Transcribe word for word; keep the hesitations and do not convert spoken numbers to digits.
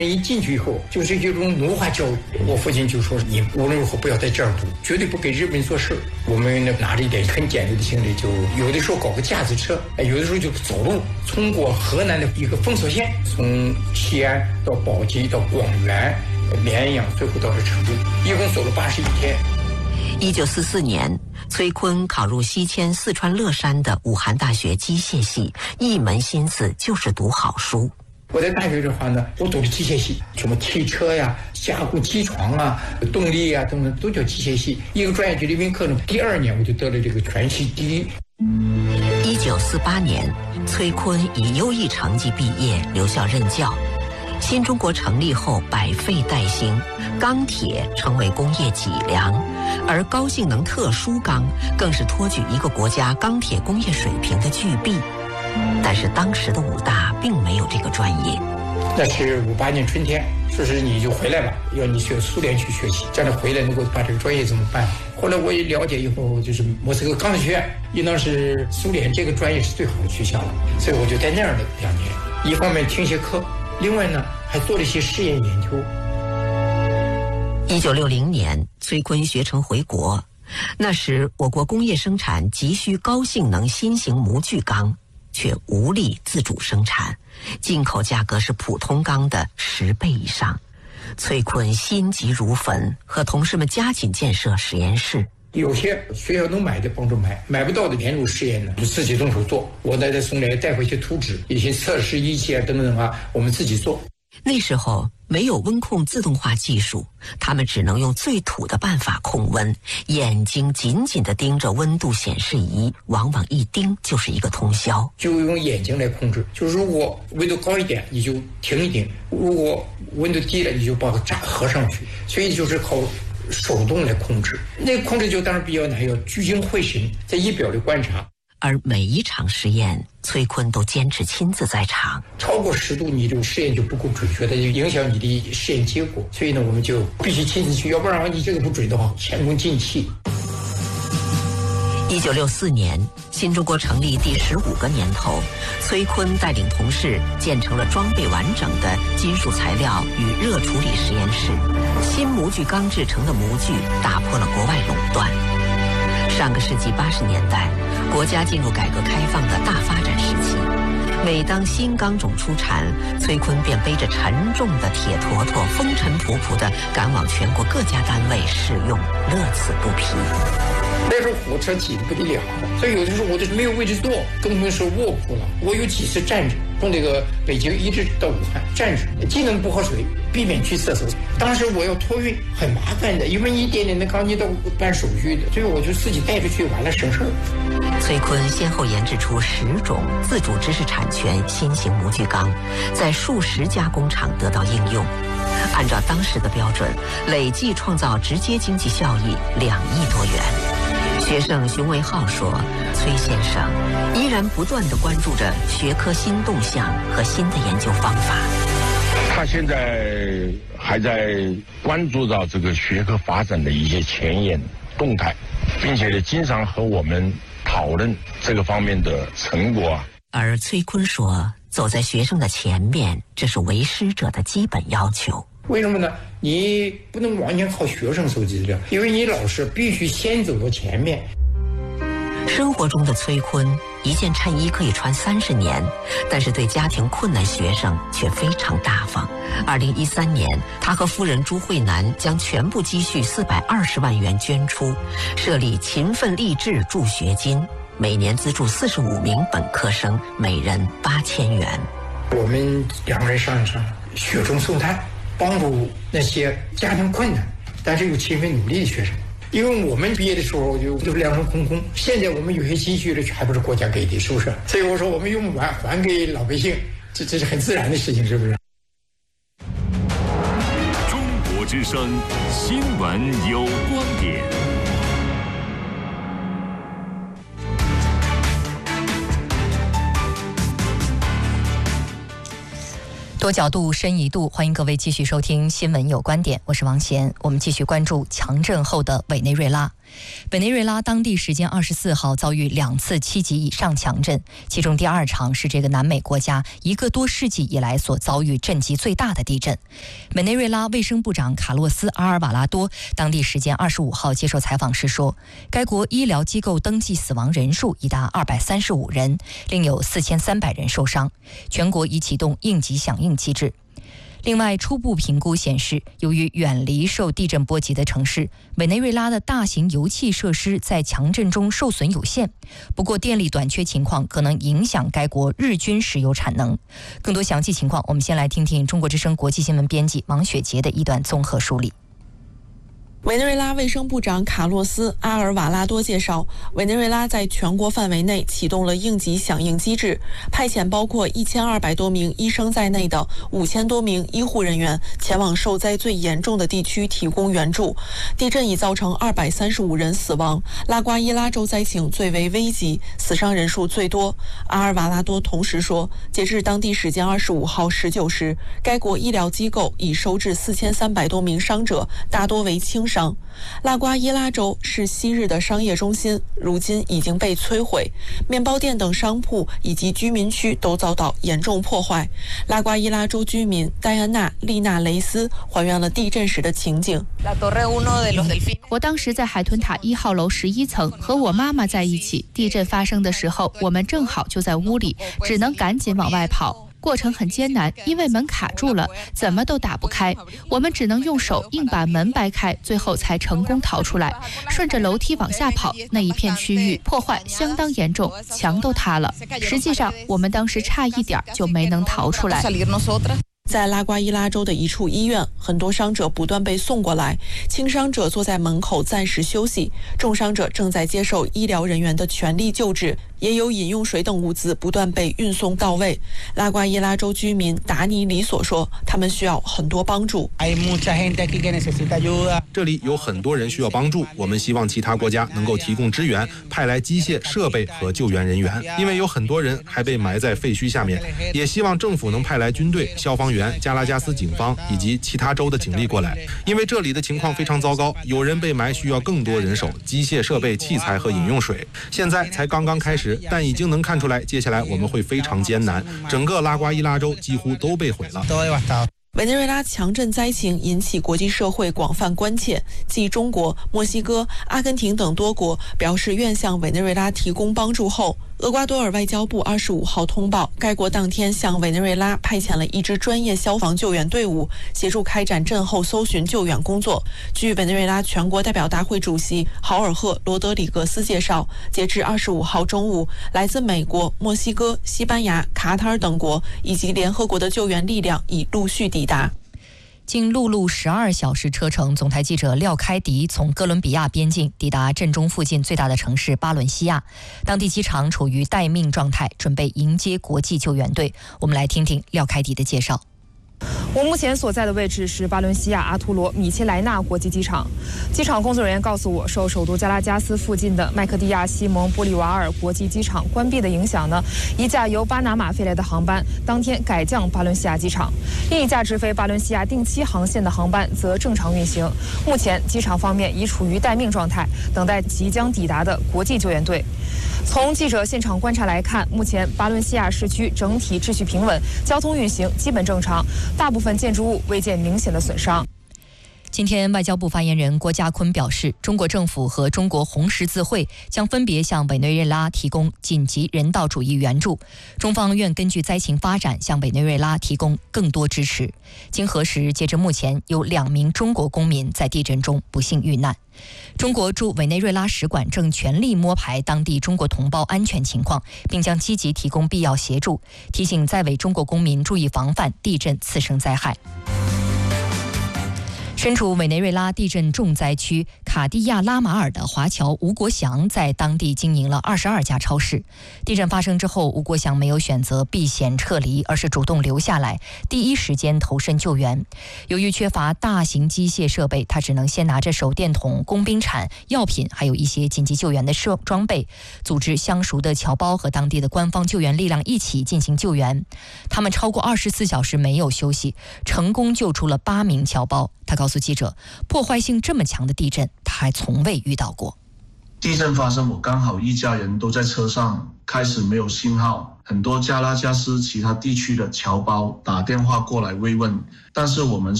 一进去以后就是一种奴化教育，我父亲就说你无论如何不要在这儿读，绝对不给日本人做事。我们拿着一点很简陋的行李，就有的时候搞个架子车，有的时候就走路，通过河南的一个封锁线，从西安到宝鸡到广元、绵阳，最后到了成都，一共走了八十一天。 一九四四年，崔锟考入西迁四川乐山的武汉大学机械系，一门心思就是读好书。 我在大学的话呢，我读的机械系，什么汽车呀、加工机床啊、动力啊等等，都叫机械系。一个专业就理文课呢，第二年我就得了这个全系第一。 一九四八年，崔锟以优异成绩毕业，留校任教。新中国成立后，百废待兴，钢铁成为工业脊梁，而高性能特殊钢更是托举一个国家钢铁工业水平的巨璧。但是当时的武大并没有这个专业。 那是五八年春天，说是你就回来吧，要你去苏联去学习，这样回来能够把这个专业怎么办？后来我也了解以后，就是莫斯科钢铁学院，应当是苏联这个专业是最好的学校了，所以我就在那儿了两年，一方面听些课，另外呢还做了一些试验研究。 一九六零年，崔锟学成回国，那时我国工业生产急需高性能新型模具钢，却无力自主生产，进口价格是普通钢的十倍以上。崔锟心急如焚，和同事们加紧建设实验室。 有些学校能买的帮助买，买不到的连路试验呢，就自己动手做。我再再从来带回去图纸、一些测试仪器啊等等啊，我们自己做。 那时候没有温控自动化技术，他们只能用最土的办法控温，眼睛紧紧地盯着温度显示仪，往往一盯就是一个通宵。 就用眼睛来控制，就如果温度高一点你就停一停，如果温度低了你就把它闸合上去，所以就是靠手动来控制。那个控制就当然比较难，要聚精会神在仪表里观察。 而每一场实验，崔锟都坚持亲自在场。 超过十度，你这个实验就不够准确，它就影响你的实验结果。所以呢，我们就必须亲自去，要不然你这个不准的话，前功尽弃。 一九六四年，新中国成立第十五个年头，崔锟带领同事建成了装备完整的金属材料与热处理实验室。新模具钢制成的模具打破了国外垄断。上个世纪八十年代，国家进入改革开放的大发展时期，每当新钢种出产，崔锟便背着沉重的铁坨坨，风尘仆仆地赶往全国各家单位试用，乐此不疲。 那时候火车挤得不得了，所以有的时候我就是没有位置坐，更不能说卧铺了。我有几次站着，从这个北京一直到武汉站着，既能不喝水，避免去厕所。当时我要托运很麻烦的，因为一点点的钢筋都办手续的，所以我就自己带着去，完了省事儿。 崔锟先后研制出十种自主知识产权新型模具钢，在数十家工厂得到应用。按照当时的标准，累计创造直接经济效益两亿多元。学生熊维浩说，崔先生依然不断地关注着学科新动向和新的研究方法。 他现在还在关注到这个学科发展的一些前沿动态，并且呢，经常和我们讨论这个方面的成果啊。 而崔锟说，走在学生的前面，这是为师者的基本要求。 为什么呢？你不能完全靠学生收集资料，因为你老师必须先走到前面。 生活中的崔锟，一件衬衣可以穿三十年，但是对家庭困难学生却非常大方。二零一三年，他和夫人朱慧楠将全部积蓄四百二十万元捐出，设立勤奋励志助学金，每年资助四十五名本科生，每人八千元。 我们两个人商量商量，雪中送炭，帮助那些家庭困难但是又勤奋努力的学生。因为我们毕业的时候就就两手空空，现在我们有些积蓄的还不是国家给的，是不是？所以我说我们用不完还给老百姓，这这是很自然的事情，是不是？ 中国之声新闻有观点。 多角度深一度，欢迎各位继续收听新闻有观点，我是王贤。我们继续关注强震后的委内瑞拉。委内瑞拉当地时间二十四号遭遇两次七级以上强震，其中第二场是这个南美国家一个多世纪以来所遭遇震级最大的地震。委内瑞拉卫生部长卡洛斯·阿尔瓦拉多当地时间二十五号接受采访时说，该国医疗机构登记死亡人数已达二百三十五人，另有四千三百人受伤，全国已启动应急响应机制。另外，初步评估显示，由于远离受地震波及的城市，委内瑞拉的大型油气设施在强震中受损有限。不过，电力短缺情况可能影响该国日均石油产能。更多详细情况，我们先来听听中国之声国际新闻编辑王雪杰的一段综合梳理。 委内瑞拉卫生部长卡洛斯·阿尔瓦拉多介绍，委内瑞拉在全国范围内启动了应急响应机制，派遣包括一千二百多名医生在内的五千多名医护人员前往受灾最严重的地区提供援助。地震已造成二百三十五人死亡，拉瓜伊拉州灾情最为危急，死伤人数最多。阿尔瓦拉多同时说，截至当地时间二十五号十九时，该国医疗机构已收治四千三百多名伤者，大多为轻伤。拉瓜伊拉州是昔日的商业中心，如今已经被摧毁，面包店等商铺以及居民区都遭到严重破坏。拉瓜伊拉州居民戴安娜·丽娜雷斯还原了地震时的情景。 我当时在海豚塔一号楼十一层，和我妈妈在一起。地震发生的时候，我们正好就在屋里，只能赶紧往外跑。过程很艰难，因为门卡住了，怎么都打不开，我们只能用手硬把门掰开，最后才成功逃出来。顺着楼梯往下跑，那一片区域破坏相当严重，墙都塌了。实际上，我们当时差一点就没能逃出来。 在拉瓜伊拉州的一处医院，很多伤者不断被送过来，轻伤者坐在门口暂时休息，重伤者正在接受医疗人员的全力救治，也有饮用水等物资不断被运送到位。拉瓜伊拉州居民达尼里索说，他们需要很多帮助。 这里有很多人需要帮助，我们希望其他国家能够提供支援，派来机械设备和救援人员，因为有很多人还被埋在废墟下面。也希望政府能派来军队、消防员、加拉加斯警方以及其他州的警力过来，因为这里的情况非常糟糕，有人被埋需要更多人手、机械设备、器材和饮用水。现在才刚刚开始，但已经能看出来，接下来我们会非常艰难。整个拉瓜伊拉州几乎都被毁了。 委内瑞拉强震灾情引起国际社会广泛关切，继中国、墨西哥、阿根廷等多国表示愿向委内瑞拉提供帮助后，厄瓜多尔外交部二十五号通报，该国当天向委内瑞拉派遣了一支专业消防救援队伍，协助开展震后搜寻救援工作。据委内瑞拉全国代表大会主席豪尔赫·罗德里格斯介绍，截至二十五号中午，来自美国、墨西哥、西班牙、卡塔尔等国以及联合国的救援力量已陆续抵达。 经陆路十二小时车程，总台记者廖开迪从哥伦比亚边境抵达震中附近最大的城市巴伦西亚，当地机场处于待命状态，准备迎接国际救援队。我们来听听廖开迪的介绍。 我目前所在的位置是巴伦西亚阿图罗米切莱纳国际机场。机场工作人员告诉我，受首都加拉加斯附近的麦克蒂亚西蒙玻利瓦尔国际机场关闭的影响呢，一架由巴拿马飞来的航班当天改降巴伦西亚机场，另一架直飞巴伦西亚定期航线的航班则正常运行。目前机场方面已处于待命状态，等待即将抵达的国际救援队。从记者现场观察来看，目前巴伦西亚市区整体秩序平稳，交通运行基本正常，大部分建筑物未见明显的损伤。 今天，外交部发言人郭家坤表示，中国政府和中国红十字会将分别向委内瑞拉提供紧急人道主义援助，中方愿根据灾情发展向委内瑞拉提供更多支持。经核实，截至目前，有两名中国公民在地震中不幸遇难。中国驻委内瑞拉使馆正全力摸排当地中国同胞安全情况，并将积极提供必要协助，提醒在委中国公民注意防范地震次生灾害。 身处委内瑞拉地震重灾区卡地亚拉马尔的华侨吴国祥在当地经营了二十二家超市。地震发生之后，吴国祥没有选择避险撤离，而是主动留下来，第一时间投身救援。由于缺乏大型机械设备，他只能先拿着手电筒、工兵铲、药品，还有一些紧急救援的设装备，组织相熟的侨胞和当地的官方救援力量一起进行救援。他们超过二十四小时没有休息，成功救出了八名侨胞。他告诉记者，破坏性这么强的地震，他还从未遇到过。 地震发生，我刚好一家人都在车上，开始没有信号，很多加拉加斯其他地区的侨胞打电话过来慰问，但是我们